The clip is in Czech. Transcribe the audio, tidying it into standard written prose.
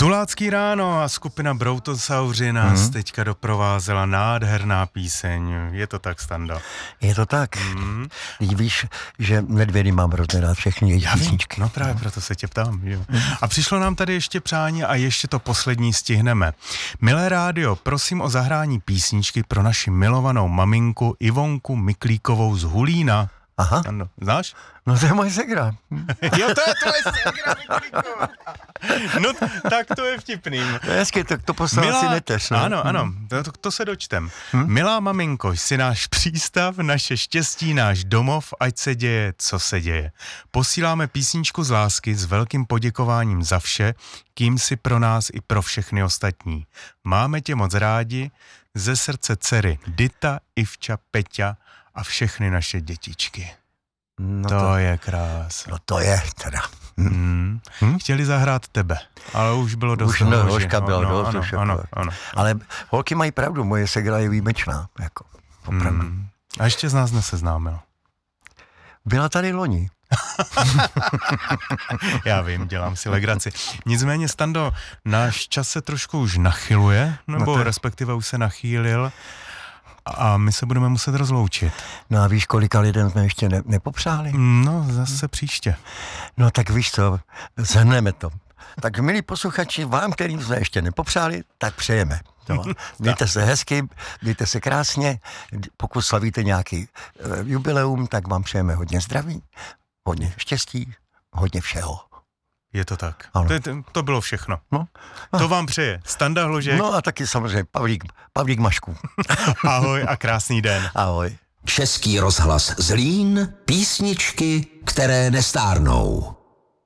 Tulácký ráno a skupina Broutosauři nás teďka doprovázela, nádherná píseň. Je to tak, Stando? Je to tak. Víš, že Medvědy mám hrozně rád všechny jejich písničky. No právě proto se tě ptám. Jo. A přišlo nám tady ještě přání a ještě to poslední stihneme. Milé rádio, prosím o zahrání písničky pro naši milovanou maminku Ivonku Miklíkovou z Hulína. Aha. Stando, znáš? No to je moje segra. Jo, to je tvoje segra, Miklíková. No, tak to je vtipný. Hezky, tak to poslal asi neteř. No? Ano, to se dočtem. Milá maminko, jsi náš přístav, naše štěstí, náš domov, ať se děje, co se děje. Posíláme písničku z lásky s velkým poděkováním za vše, kým si pro nás i pro všechny ostatní. Máme tě moc rádi, ze srdce dcery Dita, Ivča, Peťa a všechny naše dětičky. No to je krásné. No to je teda. Chtěli zahrát tebe, ale už bylo dost. Už hořka byla dost. Ano. Ale holky mají pravdu, moje segra je výjimečná. Jako, opravdu. A ještě z nás neseznámil. Byla tady loni. Já vím, dělám si legraci. Nicméně, Stando, náš čas se trošku už nachyluje, nebo respektive už se nachýlil a my se budeme muset rozloučit. No a víš, kolika lidem jsme ještě nepopřáli? No, zase příště. No tak víš co, zhrneme to. Tak milí posluchači, vám, kterým jsme ještě nepopřáli, tak přejeme. No. Mějte se hezky, mějte se krásně, pokud slavíte nějaký jubileum, tak vám přejeme hodně zdraví, hodně štěstí, hodně všeho. Je to tak. Ano. To bylo všechno. No. To vám přeje Standa Hložek. No a taky samozřejmě Pavlík Mašků. Ahoj a krásný den. Ahoj. Český rozhlas Zlín, písničky, které nestárnou.